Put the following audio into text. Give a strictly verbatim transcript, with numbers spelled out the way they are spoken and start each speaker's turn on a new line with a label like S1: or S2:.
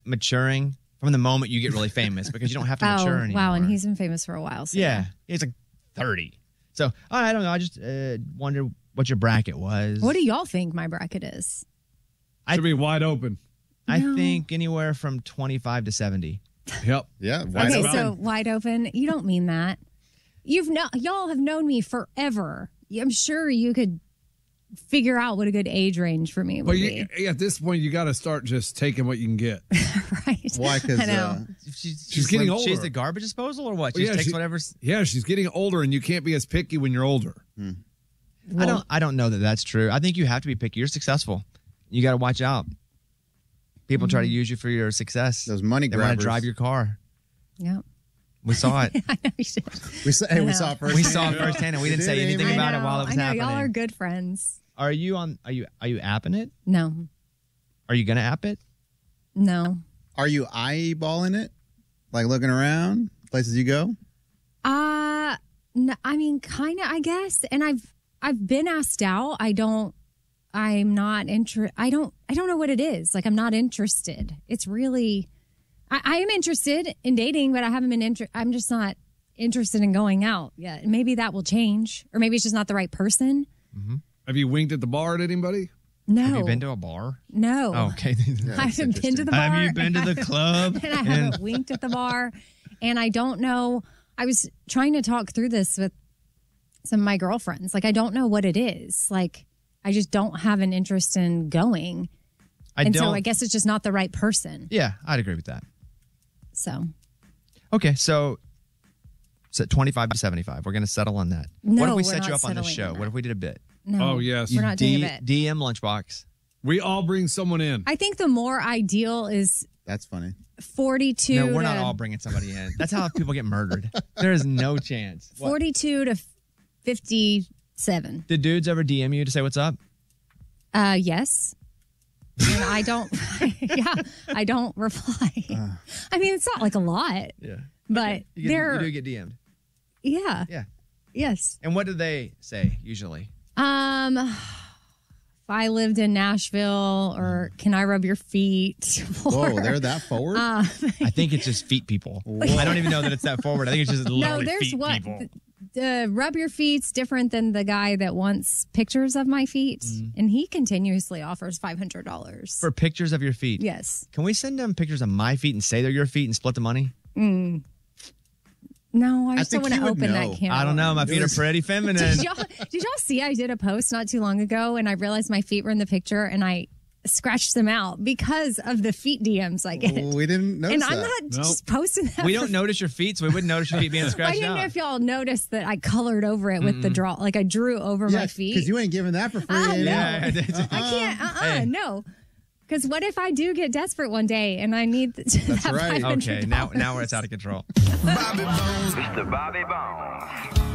S1: maturing from the moment you get really famous because you don't have to
S2: oh,
S1: mature anymore.
S2: Wow, and he's been famous for a while. So
S1: yeah, he's like thirty. So I don't know. I just uh, wondered what your bracket was.
S2: What do y'all think my bracket is?
S3: I, Should be wide open.
S1: I
S2: No.
S1: think anywhere from twenty-five to seventy.
S3: Yep.
S4: Yeah. Wide
S2: Okay,
S4: open.
S2: so wide open. You don't mean that. You've no, y'all have known me forever. I'm sure you could figure out what a good age range for me would
S3: But
S2: be.
S3: you, at this point, you got to start just taking what you can get.
S2: Right?
S4: Why? Because
S2: I know.
S4: uh,
S1: She's,
S3: She's getting
S1: like,
S3: older.
S1: She's the garbage disposal or what? She
S3: Well,
S1: just
S3: yeah,
S1: takes
S3: she-
S1: whatever's.
S3: Yeah, she's getting older, and you can't be as picky when you're older.
S1: I don't. I don't know that that's true. I think you have to be picky. You're successful. You got to watch out. People try to use you for your success.
S4: those money
S1: They want
S4: grabbers.
S1: to drive your car.
S2: Yeah.
S1: We saw it.
S2: I know you did.
S4: We saw, hey,
S2: I
S4: we
S2: know.
S4: saw it first.
S1: we saw it firsthand, and we
S4: You
S1: didn't say
S4: did,
S1: anything
S4: Amy.
S1: about
S2: I
S1: it
S2: know,
S1: while it was
S2: I know,
S1: happening.
S2: y'all are good friends.
S1: Are you on? Are you? Are you apping it?
S2: No.
S1: Are you gonna app it?
S2: No.
S4: Are you eyeballing it? Like looking around places you go?
S2: Uh no, I mean kind of I guess, and I've I've been asked out. I don't I'm not inter I don't I don't know what it is. Like I'm not interested. It's really I, I am interested in dating, but I haven't been inter- I'm just not interested in going out yet. Maybe that will change, or maybe it's just not the right person.
S3: Have you winked at the bar at anybody?
S2: No.
S1: Have you been to a bar?
S2: No.
S1: Oh, okay.
S2: I haven't been to the bar.
S1: Have you been to the club?
S2: and I haven't winked at the bar. And I don't know. I was trying to talk through this with some of my girlfriends. Like, I don't know what it is. Like, I just don't have an interest in going.
S1: I
S2: and
S1: don't.
S2: so I guess it's just not the right person.
S1: Yeah, I'd agree with that.
S2: So,
S1: Okay, so so twenty-five to seventy-five. We're going to settle on that.
S2: No,
S1: what if we
S2: we're
S1: set
S2: not
S1: you up on the
S2: settling
S1: show?
S2: on
S1: What if we did a bit?
S2: no.
S3: Oh, yes.
S2: We're not
S1: D-
S2: doing a bit.
S1: D M Lunchbox.
S3: We all bring someone in.
S2: I think the more ideal is
S4: That's funny.
S2: forty-two
S1: No, we're
S2: to
S1: not all bringing somebody in. That's how people get murdered. There is no chance. What?
S2: forty-two to fifty-seven.
S1: Did dudes ever D M you to say what's up?
S2: Uh, yes. And I don't, yeah, I don't reply. I mean, it's not like a lot,
S1: Yeah.
S2: but
S1: You, get,
S2: they're,
S1: you do get D M'd.
S2: yeah,
S1: Yeah.
S2: yes.
S1: And what do they say usually?
S2: Um, if I lived in Nashville, or can I rub your feet?
S4: Whoa,
S2: Or,
S4: they're that forward?
S2: uh,
S1: I think it's just feet people. I don't even know that it's that forward. I think it's just
S2: no,
S1: literally
S2: there's
S1: feet
S2: what
S1: people.
S2: the rub your feet's different than the guy that wants pictures of my feet, and he continuously offers five hundred dollars
S1: For pictures of your feet.
S2: Yes.
S1: Can we send them pictures of my feet and say they're your feet and split the money?
S2: No, I
S4: I
S2: just don't
S4: think
S2: want to
S4: he would
S2: open
S4: know.
S2: that can.
S1: I don't know. My feet are pretty feminine.
S2: Did y'all, did y'all see I did a post not too long ago, and I realized my feet were in the picture, and I scratched them out because of the feet D Ms I get.
S4: we didn't notice
S2: and I'm
S4: that.
S2: not just posting that.
S1: We
S2: for-
S1: don't notice your feet, so we wouldn't notice your feet being
S2: I
S1: scratched
S2: didn't
S1: out.
S2: know if y'all noticed that I colored over it with the draw, like I drew over
S4: yeah,
S2: my feet.
S4: because you ain't giving that for free.
S2: Ah,
S4: Amy.
S2: no.
S1: Yeah,
S2: I can't. Uh uh
S1: Hey.
S2: No. Because what if I do get desperate one day and I need th-
S4: That's
S2: that
S4: right.
S2: five hundred dollars?
S1: Okay, now now it's out of control.
S5: Mister Bobby Bones.